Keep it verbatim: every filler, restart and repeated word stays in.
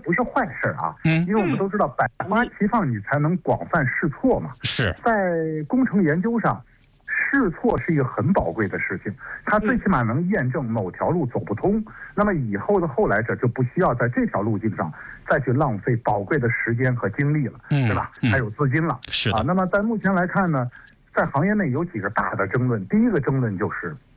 不是坏事啊。 嗯， 因为我们都知道百花齐放，你才能广泛试错嘛。 是在工程研究上，试错是一个很宝贵的事情，它最起码能验证某条路走不通。那么以后的后来者就不需要在这条路径上再去浪费宝贵的时间和精力了， 嗯、 对吧？ 嗯、 还有资金了。 是的。 啊，那么在目前来看呢，在行业内有几个大的争论。第一个争论就是